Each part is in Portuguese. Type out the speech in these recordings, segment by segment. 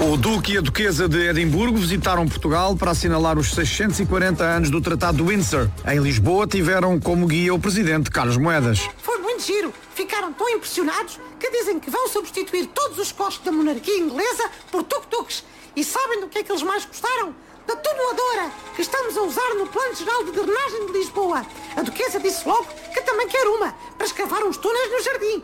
O Duque e a Duquesa de Edimburgo visitaram Portugal para assinalar os 640 anos do Tratado de Windsor. Em Lisboa tiveram como guia o presidente Carlos Moedas. Foi muito giro. Ficaram tão impressionados que dizem que vão substituir todos os costos da monarquia inglesa por tuk-tuks. E sabem do que é que eles mais gostaram? Da tuneladora, que estamos a usar no Plano Geral de Drenagem de Lisboa. A Duquesa disse logo que também quer uma, para escavar uns túneis no jardim.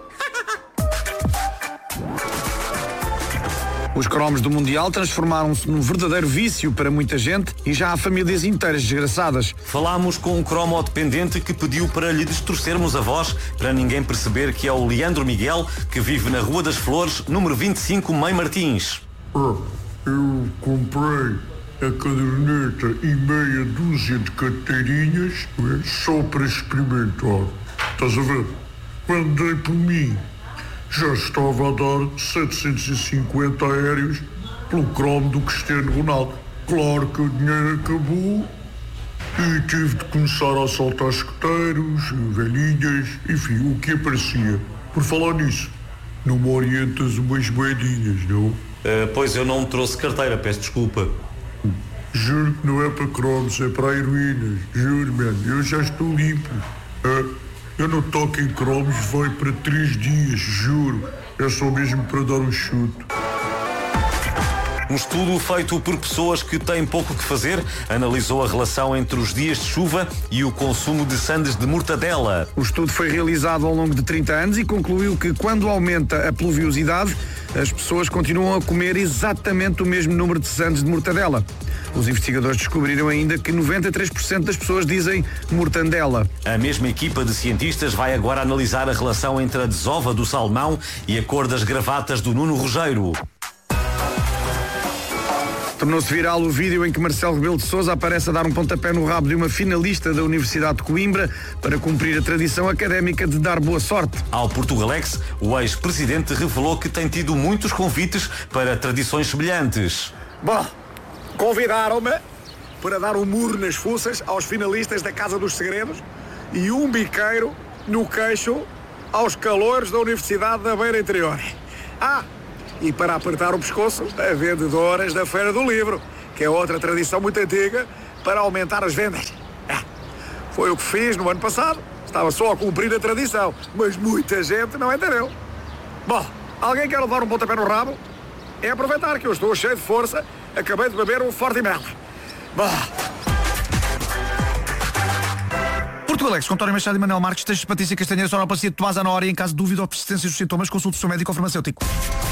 Os cromos do Mundial transformaram-se num verdadeiro vício para muita gente e já há famílias inteiras desgraçadas. Falámos com um cromo-dependente que pediu para lhe distorcermos a voz, para ninguém perceber que é o Leandro Miguel, que vive na Rua das Flores, número 25, Mãe Martins. Eu comprei a caderneta e meia dúzia de carteirinhas só para experimentar. Estás a ver? Quando dei por mim, já estava a dar 750 aéreos pelo cromo do Cristiano Ronaldo. Claro que o dinheiro acabou e tive de começar a assaltar escuteiros, velhinhas, enfim, o que aparecia. Por falar nisso, não me orientas umas moedinhas, não? Pois eu não trouxe carteira, peço desculpa. Juro que não é para cromos, é para heroínas. Juro, mano, eu já estou limpo. Eu não toco em cromos, vai para 3 dias, juro. É só mesmo para dar um chute. Um estudo feito por pessoas que têm pouco que fazer analisou a relação entre os dias de chuva e o consumo de sandes de mortadela. O estudo foi realizado ao longo de 30 anos e concluiu que quando aumenta a pluviosidade, as pessoas continuam a comer exatamente o mesmo número de sandes de mortadela. Os investigadores descobriram ainda que 93% das pessoas dizem mortandela. A mesma equipa de cientistas vai agora analisar a relação entre a desova do salmão e a cor das gravatas do Nuno Rogério. Tornou-se viral o vídeo em que Marcelo Rebelo de Sousa aparece a dar um pontapé no rabo de uma finalista da Universidade de Coimbra para cumprir a tradição académica de dar boa sorte. Ao Portugalex, o ex-presidente revelou que tem tido muitos convites para tradições semelhantes. Bom, convidaram-me para dar um murro nas fuças aos finalistas da Casa dos Segredos e um biqueiro no queixo aos calouros da Universidade da Beira Interior. E para apertar o pescoço, a vendedoras da Feira do Livro, que é outra tradição muito antiga para aumentar as vendas. Foi o que fiz no ano passado. Estava só a cumprir a tradição, mas muita gente não entendeu. Bom, alguém quer levar um pontapé no rabo? É aproveitar que eu estou cheio de força. Acabei de beber um Forte Mel. Portugalex, com António Machado e Manuel Marques, textos de Patrícia Castanheira, sonoplastia de Tomás Ana Hora e em caso de dúvida ou persistência dos sintomas, consulte o seu médico ou farmacêutico.